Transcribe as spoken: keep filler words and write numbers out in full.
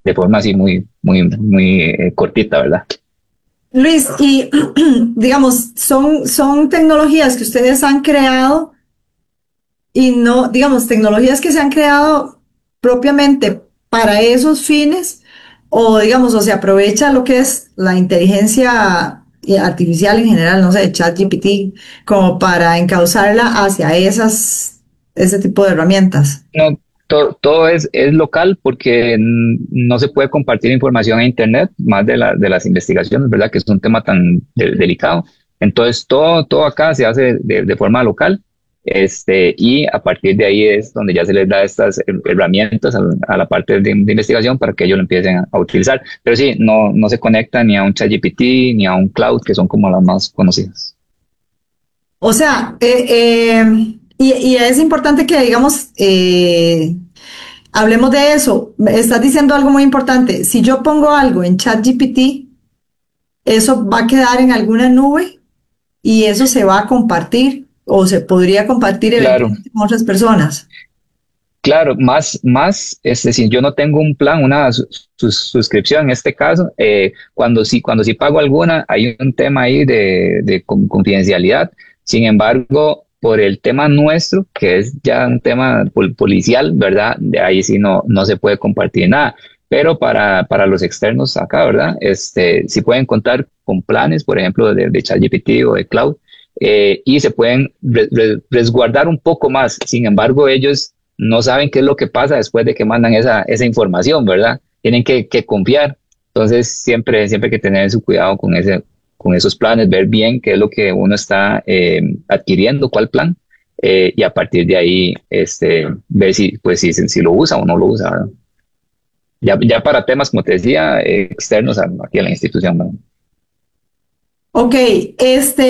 de forma así muy, muy, muy eh, cortita, ¿verdad? Luis, y digamos, son, son tecnologías que ustedes han creado y no, digamos, tecnologías que se han creado propiamente para esos fines, o digamos, o se aprovecha lo que es la inteligencia artificial en general, no sé, ChatGPT, como para encauzarla hacia esas, ese tipo de herramientas. No, todo, todo es, es local porque mm, no se puede compartir información a Internet, más de, la, de las investigaciones, ¿verdad? Que es un tema tan de- delicado. Entonces, todo, todo acá se hace de, de forma local, este, y a partir de ahí es donde ya se les da estas her- herramientas a, a la parte de, de investigación para que ellos lo empiecen a, a utilizar. Pero sí, no, no se conecta ni a un ChatGPT ni a un cloud, que son como las más conocidas. O sea, eh, eh, y, y es importante que, digamos, eh, hablemos de eso. Estás diciendo algo muy importante. Si yo pongo algo en ChatGPT, eso va a quedar en alguna nube y eso se va a compartir o se podría compartir Claro. eventualmente con otras personas. Claro, más, más, es decir, yo no tengo un plan, una su- su- suscripción en este caso, eh, cuando sí, cuando sí pago alguna, hay un tema ahí de, de con- confidencialidad. Sin embargo, por el tema nuestro, que es ya un tema pol- policial, ¿verdad? De ahí sí no, no se puede compartir nada. Pero para, para los externos acá, ¿verdad? Este, sí pueden contar con planes, por ejemplo, de, de ChatGPT o de Cloud, eh, y se pueden re- re- resguardar un poco más. Sin embargo, ellos no saben qué es lo que pasa después de que mandan esa, esa información, ¿verdad? Tienen que, que confiar. Entonces, siempre, siempre hay que tener su cuidado con ese, con esos planes, ver bien qué es lo que uno está eh, adquiriendo, cuál plan, eh, y a partir de ahí, este, ver si, pues, si, si lo usa o no lo usa, ¿verdad? Ya, ya para temas, como te decía, eh, externos a, aquí a la institución, ¿verdad? Ok, este,